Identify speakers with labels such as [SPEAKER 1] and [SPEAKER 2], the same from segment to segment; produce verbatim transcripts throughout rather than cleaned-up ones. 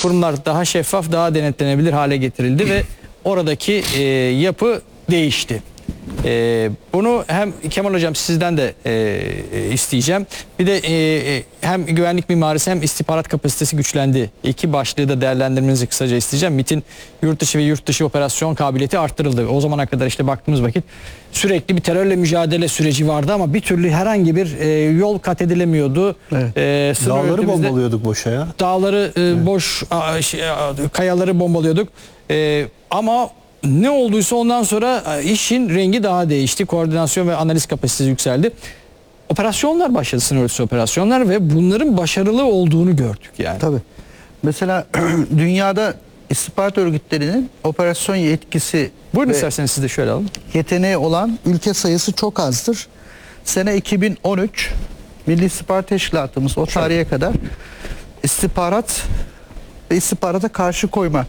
[SPEAKER 1] kurumlar daha şeffaf, daha denetlenebilir hale getirildi ve oradaki e, yapı değişti. E, bunu hem Kemal Hocam sizden de e, isteyeceğim. Bir de e, hem güvenlik mimarisi hem istihbarat kapasitesi güçlendi. İki başlığı da değerlendirmenizi kısaca isteyeceğim. MİT'in yurt dışı ve yurt dışı operasyon kabiliyeti arttırıldı. O zamana kadar işte baktığımız vakit sürekli bir terörle mücadele süreci vardı ama bir türlü herhangi bir e, yol kat edilemiyordu.
[SPEAKER 2] Evet.
[SPEAKER 1] E,
[SPEAKER 2] Dağları bombalıyorduk boşa ya.
[SPEAKER 1] Dağları e, evet. boş, a, şey, a, kayaları bombalıyorduk. E, ama ne olduysa ondan sonra işin rengi daha değişti. Koordinasyon ve analiz kapasitesi yükseldi. Operasyonlar başladı, sınır ötesi operasyonlar ve bunların başarılı olduğunu gördük yani.
[SPEAKER 3] Tabii. Mesela dünyada istihbarat örgütlerinin operasyon yetkisi
[SPEAKER 1] Buyurun isterseniz siz de şöyle alın.
[SPEAKER 3] Yeteneği olan ülke sayısı çok azdır. Sene iki bin on üç Milli İstihbarat Teşkilatımız o tarihe kadar istihbarat ve istihbarata karşı koyma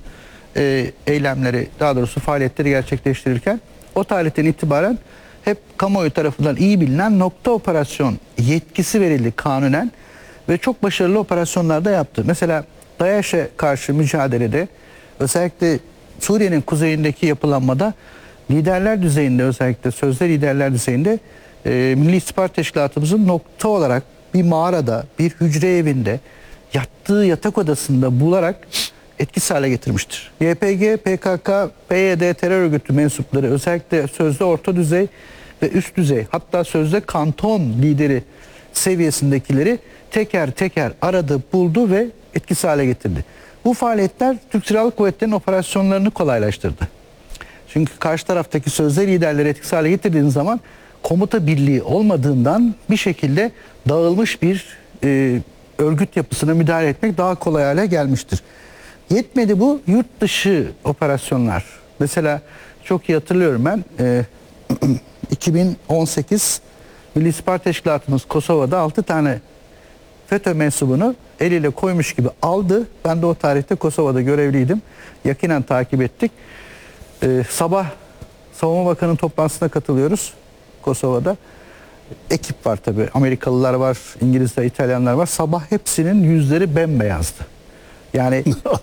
[SPEAKER 3] e, eylemleri, daha doğrusu faaliyetleri gerçekleştirirken o tarihten itibaren hep kamuoyu tarafından iyi bilinen nokta operasyon yetkisi verildi kanunen ve çok başarılı operasyonlarda yaptı. Mesela DAEŞ'e karşı mücadelede, özellikle Suriye'nin kuzeyindeki yapılanmada liderler düzeyinde, özellikle sözde liderler düzeyinde e, Milli İstihbarat Teşkilatımızın nokta olarak bir mağarada, bir hücre evinde, yattığı yatak odasında bularak etkisiz hale getirmiştir. Y P G, P K K, P Y D terör örgütü mensupları, özellikle sözde orta düzey ve üst düzey, hatta sözde kanton lideri seviyesindekileri teker teker aradı, buldu ve etkisiz hale getirdi. Bu faaliyetler Türk Silahlı Kuvvetleri'nin operasyonlarını kolaylaştırdı. Çünkü karşı taraftaki sözde liderleri etkisiz hale getirdiğiniz zaman komuta birliği olmadığından bir şekilde dağılmış bir e, örgüt yapısına müdahale etmek daha kolay hale gelmiştir. Yetmedi bu, yurt dışı operasyonlar. Mesela çok iyi hatırlıyorum ben e, iki bin on sekiz Milli İstihbarat Teşkilatımız Kosova'da altı tane FETÖ mensubunu eliyle koymuş gibi aldı. Ben de o tarihte Kosova'da görevliydim. Yakinen takip ettik. Ee, sabah Savunma Bakanı'nın toplantısına katılıyoruz Kosova'da. Ekip var tabii. Amerikalılar var, İngilizler, İtalyanlar var. Sabah hepsinin yüzleri bembeyazdı. Yani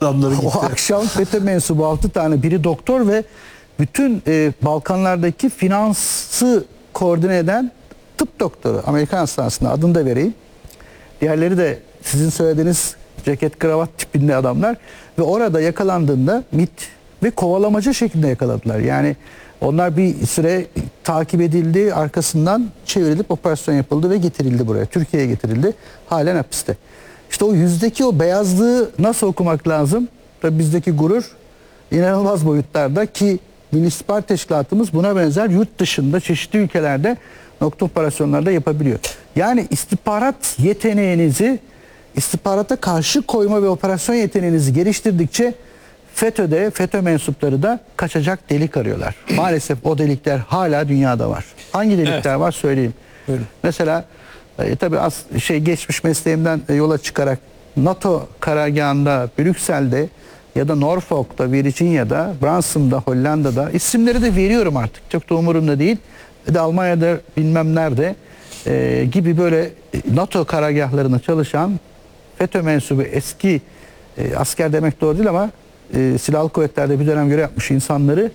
[SPEAKER 3] o akşam FETÖ mensubu altı tane, biri doktor ve bütün e, Balkanlardaki finansı koordine eden tıp doktoru. Amerikan hastanesinde, adını da vereyim. Diğerleri de sizin söylediğiniz ceket kravat tipinde adamlar ve orada yakalandığında MİT ve kovalamacı şeklinde yakaladılar. Yani onlar bir süre takip edildi, arkasından çevrilip operasyon yapıldı ve getirildi buraya. Türkiye'ye getirildi. Halen hapiste. İşte o yüzdeki o beyazlığı nasıl okumak lazım? Tabii bizdeki gurur inanılmaz boyutlarda ki Milli İstihbarat Teşkilatımız buna benzer yurt dışında çeşitli ülkelerde nokta operasyonlarda yapabiliyor. Yani istihbarat yeteneğinizi, istihbarata karşı koyma ve operasyon yeteneğinizi geliştirdikçe FETÖ'de, FETÖ mensupları da kaçacak delik arıyorlar. Maalesef o delikler hala dünyada var. Hangi delikler evet. var söyleyeyim. Buyurun. Mesela e, tabii az şey geçmiş mesleğimden e, yola çıkarak NATO karargahında, Brüksel'de ya da Norfolk'ta, Virginia'da, Branson'da, Hollanda'da, isimleri de veriyorum artık. Çok da umurumda değil. De Almanya'da bilmem nerede e, gibi böyle NATO karargahlarında çalışan FETÖ mensubu eski e, asker demek doğru değil ama e, silahlı kuvvetlerde bir dönem görev yapmış insanları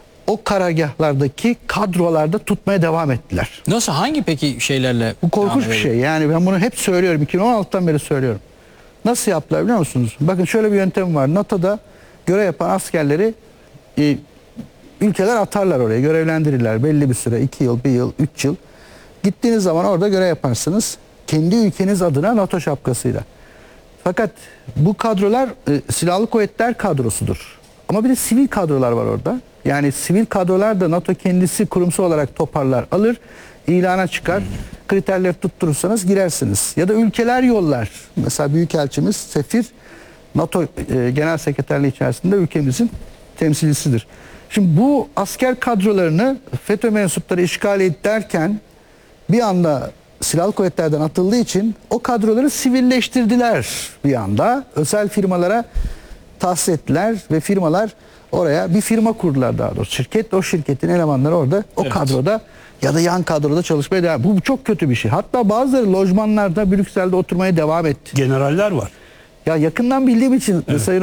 [SPEAKER 3] o karargahlardaki kadrolarda tutmaya devam ettiler.
[SPEAKER 1] Nasıl, hangi peki şeylerle?
[SPEAKER 3] Bu korkunç bir şey. Yani ben bunu hep söylüyorum. iki bin on altıdan beri söylüyorum. Nasıl yaptılar biliyor musunuz? Bakın şöyle bir yöntem var. NATO'da görev yapan askerleri e, ülkeler atarlar oraya, görevlendirirler belli bir süre, iki yıl, bir yıl, üç yıl. Gittiğiniz zaman orada görev yaparsınız. Kendi ülkeniz adına NATO şapkasıyla. Fakat bu kadrolar e, silahlı kuvvetler kadrosudur. Ama bir de sivil kadrolar var orada. Yani sivil kadrolar da NATO kendisi kurumsal olarak toparlar, alır, ilana çıkar. Kriterleri tutturursanız girersiniz. Ya da ülkeler yollar. Mesela Büyükelçimiz, sefir, NATO e, Genel Sekreterliği içerisinde ülkemizin temsilcisidir. Şimdi bu asker kadrolarını FETÖ mensupları işgal ederken bir anda silahlı kuvvetlerden atıldığı için o kadroları sivilleştirdiler bir anda. Özel firmalara tahsis ettiler ve firmalar oraya bir firma kurdular daha doğrusu. Şirket, o şirketin elemanları orada o evet. kadroda ya da yan kadroda çalışmaya devam. Bu çok kötü bir şey. Hatta bazıları lojmanlarda Brüksel'de oturmaya devam etti.
[SPEAKER 2] Generaller var.
[SPEAKER 3] Ya yakından bildiğim için evet. Sayın